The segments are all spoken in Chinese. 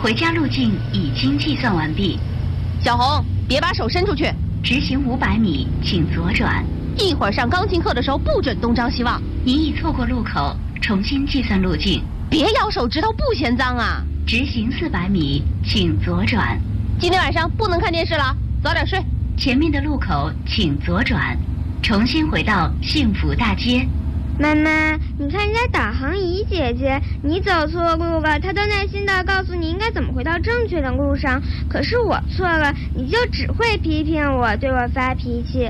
回家路径已经计算完毕。 小红，别把手伸出去。 直行500米，请左转。 一会儿上钢琴课的时候不准东张西望。 您已错过路口，重新计算路径。 别咬手指头，不嫌脏啊！ 直行400米，请左转。 今天晚上不能看电视了，早点睡。 前面的路口请左转，重新回到幸福大街。 妈妈，你看人家导航仪姐姐，你走错路了，她都耐心地告诉你应该怎么回到正确的路上。可是我错了，你就只会批评我，对我发脾气。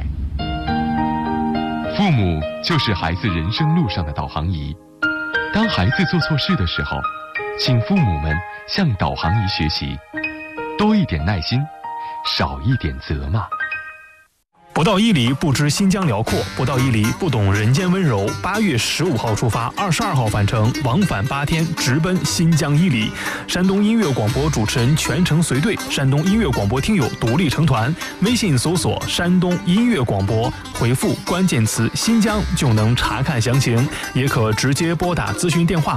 父母就是孩子人生路上的导航仪。当孩子做错事的时候，请父母们向导航仪学习，多一点耐心，少一点责骂。 不到伊犁不知新疆辽阔，不到伊犁不懂人间温柔。8月15号出发，22号返程，往返8天，直奔新疆伊犁。山东音乐广播主持人全程随队，山东音乐广播听友独立成团。微信搜索山东音乐广播，回复关键词新疆就能查看详情，也可直接拨打咨询电话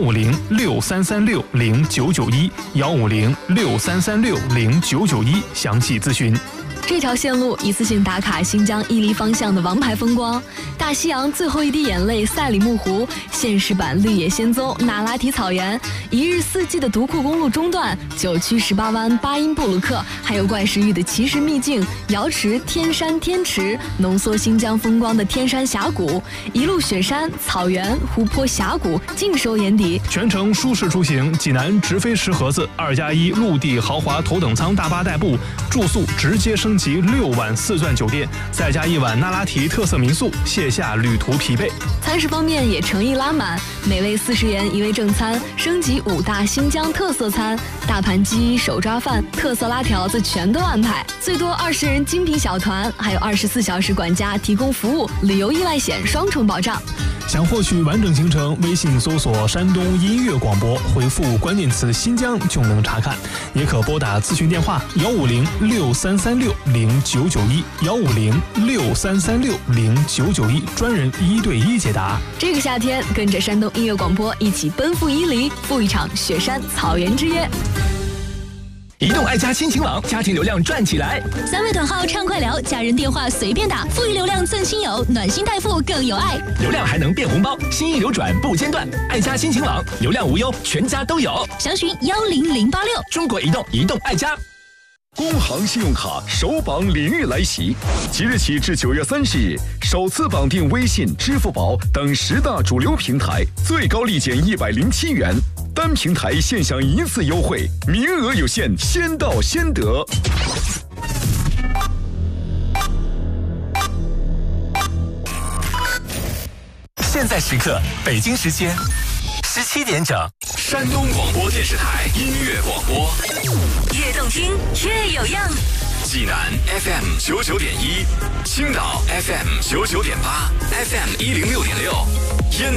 15063360991，15063360991，详细咨询。 这条线路一次性打卡新疆伊犁方向的王牌风光：大西洋最后一滴眼泪赛里木湖、现实版绿野仙踪那拉提草原、一日四季的独库公路中段、9曲18湾巴音布鲁克，还有怪石峪的奇石秘境瑶池、天山天池，浓缩新疆风光的天山峡谷，一路雪山、草原、湖泊、峡谷尽收眼底。 全程舒适出行，济南直飞石河子2+1陆地豪华头等舱大巴代步，住宿直接升级6晚4钻酒店，再加1晚那拉提特色民宿，卸下旅途疲惫。 餐食方面也诚意拉满，每位40元一位正餐，升级5大新疆特色餐，大盘鸡、手抓饭、特色拉条子全都安排，最多20人精品小团，还有24小时管家提供服务，旅游意外险双重保障。 想获取完整行程，微信搜索山东音乐广播，回复关键词新疆就能查看，也可拨打咨询电话15063360991，15063360991，专人1对1解答。 这个夏天，跟着山东音乐广播一起奔赴伊犁，赴一场雪山草原之约。 移动爱家亲情网，家庭流量赚起来 ！3位短号畅快聊，家人电话随便打，富裕流量赠亲友，暖心代付更有爱。 流量还能变红包，心意流转不间断。爱家亲情网，流量无忧，全家都有。 详询10086。 中国移动，移动爱家。 工行信用卡首绑领日来袭，即日起至9月30日，首次绑定微信、支付宝等10大主流平台，最高立减107元。单平台现享1次优惠，名额有限，先到先得。 现在时刻，北京时间17点整， 山东广播电视台音乐广播， 越动听越有样。 济南 FM 99.1，青岛 FM 99.8，FM 106.6，烟台